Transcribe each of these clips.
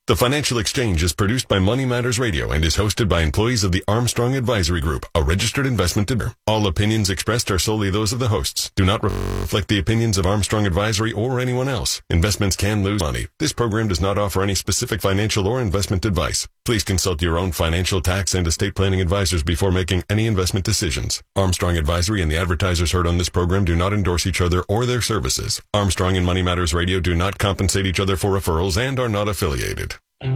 The Financial Exchange is produced by Money Matters Radio and is hosted by employees of the Armstrong Advisory Group, a registered investment advisor. All opinions expressed are solely those of the hosts. Do not reflect the opinions of Armstrong Advisory or anyone else. Investments can lose money. This program does not offer any specific financial or investment advice. Please consult your own financial, tax, and estate planning advisors before making any investment decisions. Armstrong Advisory and the advertisers heard on this program do not endorse each other or their services. Armstrong and Money Matters Radio do not compensate each other for referrals and are not affiliated.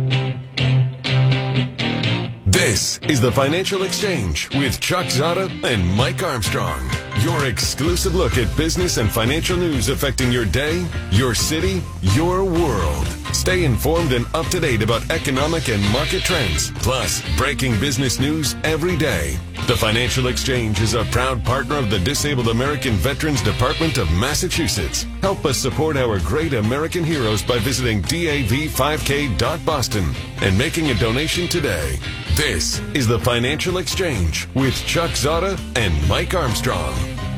This is the Financial Exchange with Chuck Zada and Mike Armstrong. Your exclusive look at business and financial news affecting your day, your city, your world. Stay informed and up to date about economic and market trends, plus breaking business news every day. The Financial Exchange is a proud partner of the Disabled American Veterans Department of Massachusetts. Help us support our great American heroes by visiting dav5k.boston and making a donation today. This is the Financial Exchange with Chuck Zada and Mike Armstrong.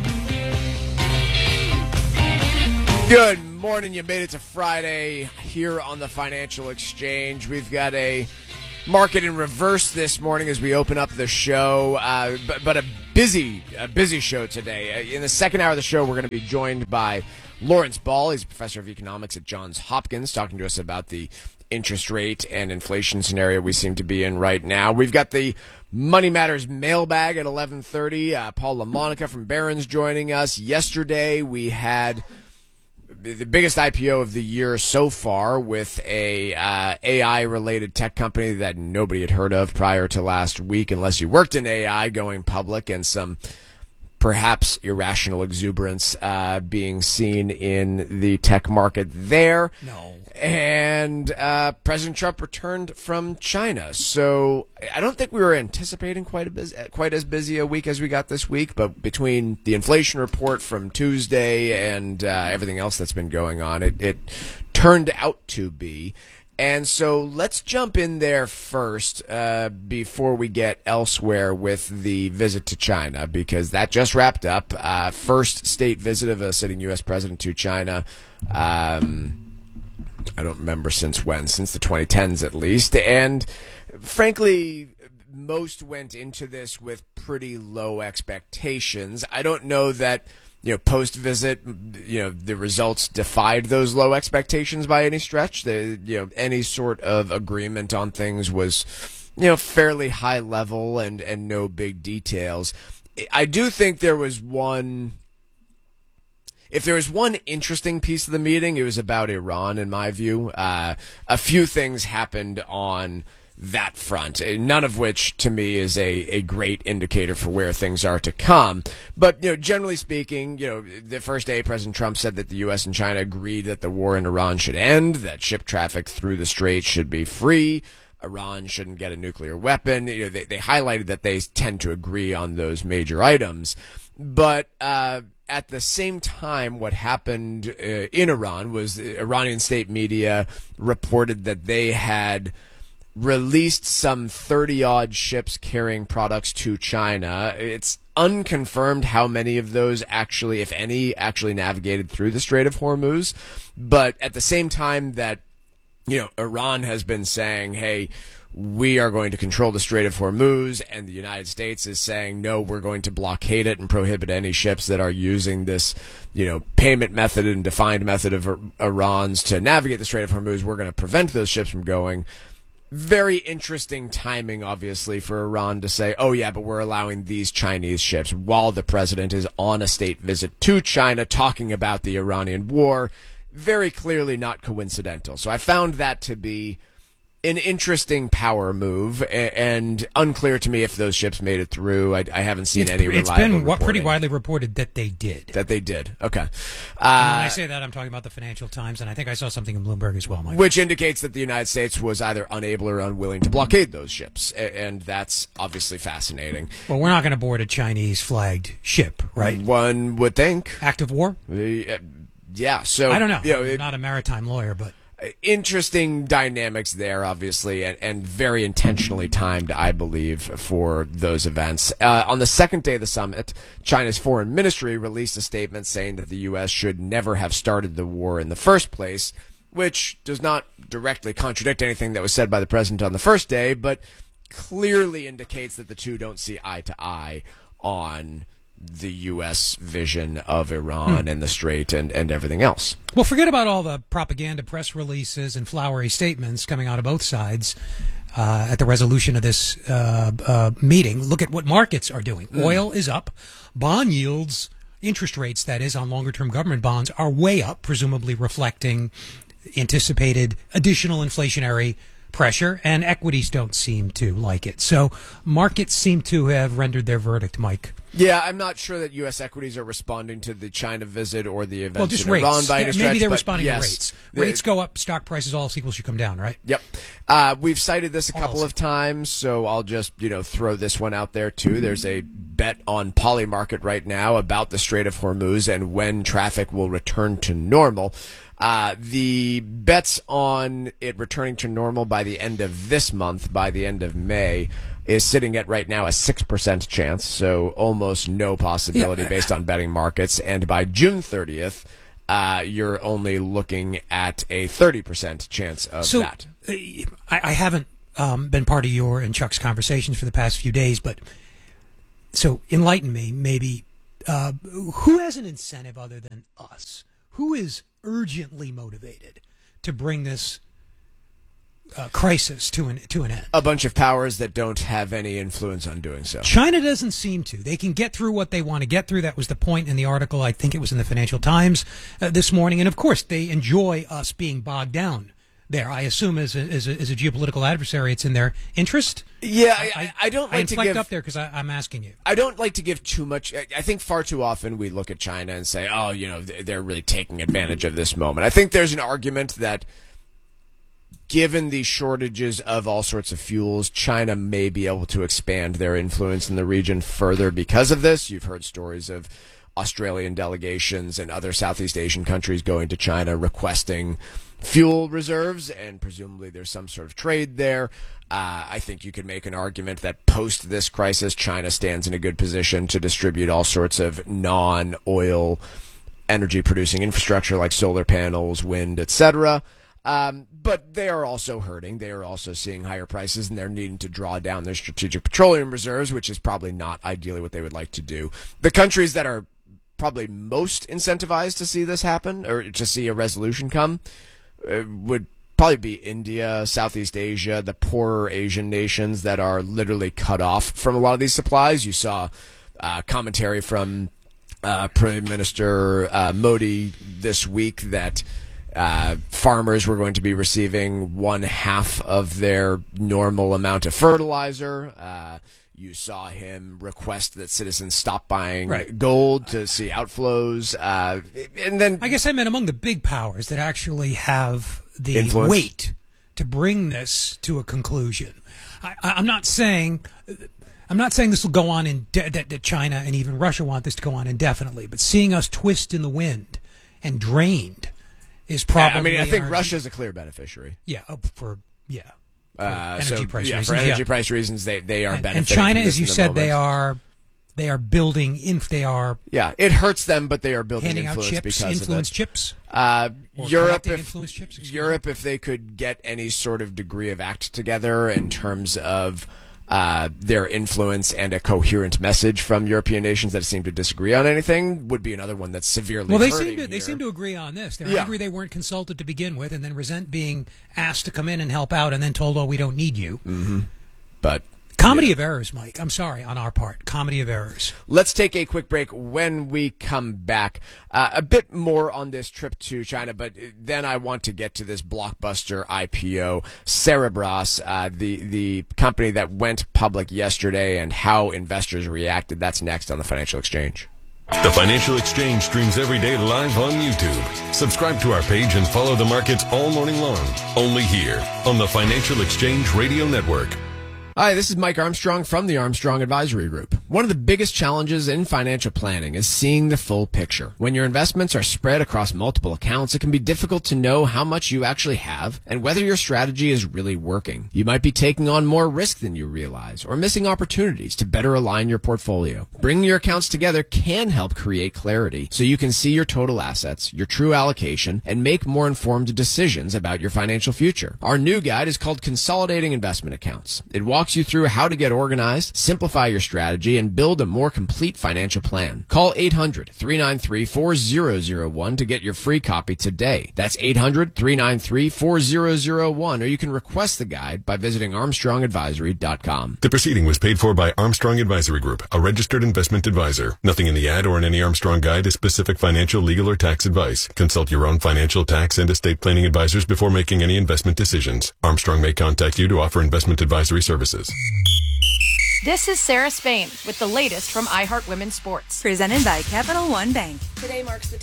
Good morning. You made it to Friday here on the Financial Exchange. We've got a market in reverse this morning as we open up the show, but a busy show today. In the second hour of the show, we're going to be joined by Lawrence Ball. He's a professor of economics at Johns Hopkins, talking to us about the interest rate and inflation scenario we seem to be in right now. We've got the Money Matters mailbag at 11:30. Paul LaMonica from Barron's joining us. Yesterday, we had the biggest IPO of the year so far with a AI-related tech company that nobody had heard of prior to last week, unless you worked in AI, going public, and some perhaps irrational exuberance being seen in the tech market there. No. And President Trump returned from China. So I don't think we were anticipating quite as busy a week as we got this week, but between the inflation report from Tuesday and everything else that's been going on, it turned out to be. And so let's jump in there first before we get elsewhere with the visit to China, because that just wrapped up. First state visit of a sitting U.S. president to China. I don't remember since when, since the 2010s at least. And frankly, most went into this with pretty low expectations. I don't know that, post-visit, the results defied those low expectations by any stretch. Any sort of agreement on things was, fairly high level and no big details. I do think there was one... If there was one interesting piece of the meeting, it was about Iran, in my view. A few things happened on that front, none of which, to me, is a great indicator for where things are to come. But, generally speaking, the first day President Trump said that the U.S. and China agreed that the war in Iran should end, that ship traffic through the Strait should be free, Iran shouldn't get a nuclear weapon. They highlighted that they tend to agree on those major items. But at the same time, what happened in Iran was the Iranian state media reported that they had released some 30-odd ships carrying products to China. It's unconfirmed how many of those actually, if any, actually navigated through the Strait of Hormuz. But at the same time that, Iran has been saying, hey, we are going to control the Strait of Hormuz, and the United States is saying, no, we're going to blockade it and prohibit any ships that are using this, payment method and defined method of Iran's to navigate the Strait of Hormuz. We're going to prevent those ships from going. Very interesting timing, obviously, for Iran to say, oh, yeah, but we're allowing these Chinese ships while the president is on a state visit to China talking about the Iranian war. Very clearly not coincidental. So I found that to be an interesting power move, and unclear to me if those ships made it through. I haven't seen any reliable reporting. It's been pretty widely reported that they did. That they did. Okay. When I say that, I'm talking about the Financial Times, and I think I saw something in Bloomberg as well, Mike. Which indicates that the United States was either unable or unwilling to blockade those ships, and that's obviously fascinating. Well, we're not going to board a Chinese-flagged ship, right? One would think. Act of war? Yeah. So I don't know. I'm not a maritime lawyer, but... Interesting dynamics there, obviously, and very intentionally timed, I believe, for those events. On the second day of the summit, China's foreign ministry released a statement saying that the U.S. should never have started the war in the first place. which does not directly contradict anything that was said by the president on the first day, but clearly indicates that the two don't see eye to eye on the U.S. vision of Iran and the Strait and everything else. Well, forget about all the propaganda press releases and flowery statements coming out of both sides at the resolution of this meeting. Look at what markets are doing. Oil is up. Bond yields, interest rates, that is, on longer-term government bonds, are way up, presumably reflecting anticipated additional inflationary pressure, and equities don't seem to like it. So markets seem to have rendered their verdict, Mike. Yeah, I'm not sure that U.S. equities are responding to the China visit or the events. Well, just in rates. Iran by any stretch, maybe they're but responding yes, to rates. Rates go up, stock prices, all else equal, should come down, right? Yep. We've cited this a couple of times, so I'll just throw this one out there too. There's a bet on Polymarket right now about the Strait of Hormuz and when traffic will return to normal. The bets on it returning to normal by the end of this month, by the end of May, is sitting at right now a 6% chance, so almost no possibility based on betting markets. And by June 30th, you're only looking at a 30% chance of that. I haven't been part of your and Chuck's conversations for the past few days, but so enlighten me, maybe. Who has an incentive other than us? Who is urgently motivated to bring this crisis to an end? A bunch of powers that don't have any influence on doing so. China doesn't seem to. They can get through what they want to get through. That was the point in the article. I think it was in the Financial Times this morning. And of course, they enjoy us being bogged down there. I assume as a geopolitical adversary, it's in their interest. Yeah, I don't like to give up there because I'm asking you. I don't like to give too much. I think far too often we look at China and say, oh, they're really taking advantage of this moment. I think there's an argument that given the shortages of all sorts of fuels, China may be able to expand their influence in the region further because of this. You've heard stories of Australian delegations and other Southeast Asian countries going to China requesting fuel reserves, and presumably there's some sort of trade there. I think you could make an argument that post this crisis, China stands in a good position to distribute all sorts of non-oil energy-producing infrastructure like solar panels, wind, etc. But they are also hurting. They are also seeing higher prices, and they're needing to draw down their strategic petroleum reserves, which is probably not ideally what they would like to do. The countries that are probably most incentivized to see this happen, or to see a resolution come, would probably be India, Southeast Asia, the poorer Asian nations that are literally cut off from a lot of these supplies. You saw commentary from Prime Minister Modi this week that farmers were going to be receiving 1/2 of their normal amount of fertilizer. You saw him request that citizens stop buying gold to see outflows. And then I guess I meant among the big powers that actually have the influence. Weight to bring this to a conclusion. I'm not saying this will go on that China and even Russia want this to go on indefinitely, but seeing us twist in the wind and drained is probably. I think Russia's a clear beneficiary. Yeah, Energy price reasons. For energy price reasons, they are benefiting. And China, from this as you in the said, moment. they are building. Yeah, it hurts them, but they are building handing out influence chips, because influence of it. chips. Europe, if they could get any sort of degree of act together in terms of their influence and a coherent message from European nations that seem to disagree on anything, would be another one that's severely hurting they seem to agree on this. They're Yeah. angry they weren't consulted to begin with, and then resent being asked to come in and help out, and then told, "Oh, we don't need you." Mm-hmm. But comedy of errors, Mike. I'm sorry on our part. Comedy of errors. Let's take a quick break. When we come back, a bit more on this trip to China, but then I want to get to this blockbuster IPO, Cerebras, the company that went public yesterday, and how investors reacted. That's next on the Financial Exchange. The Financial Exchange streams every day live on YouTube. Subscribe to our page and follow the markets all morning long. Only here on the Financial Exchange Radio Network. Hi, this is Mike Armstrong from the Armstrong Advisory Group. One of the biggest challenges in financial planning is seeing the full picture. When your investments are spread across multiple accounts, it can be difficult to know how much you actually have and whether your strategy is really working. You might be taking on more risk than you realize or missing opportunities to better align your portfolio. Bringing your accounts together can help create clarity so you can see your total assets, your true allocation, and make more informed decisions about your financial future. Our new guide is called Consolidating Investment Accounts. It walks you through how to get organized, simplify your strategy, and build a more complete financial plan. Call 800-393-4001 to get your free copy today. That's 800-393-4001, or you can request the guide by visiting ArmstrongAdvisory.com. The proceeding was paid for by Armstrong Advisory Group, a registered investment advisor. Nothing in the ad or in any Armstrong guide is specific financial, legal, or tax advice. Consult your own financial, tax, and estate planning advisors before making any investment decisions. Armstrong may contact you to offer investment advisory services. This is Sarah Spain with the latest from iHeart Women's Sports. Presented by Capital One Bank. Today marks the